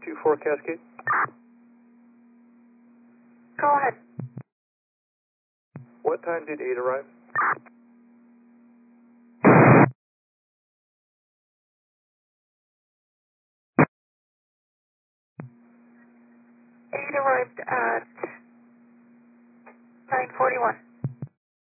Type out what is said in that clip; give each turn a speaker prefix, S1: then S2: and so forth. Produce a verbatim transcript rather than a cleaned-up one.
S1: two four Cascade.
S2: Go ahead.
S1: What time did eight arrive?
S2: eight arrived at nine forty-one.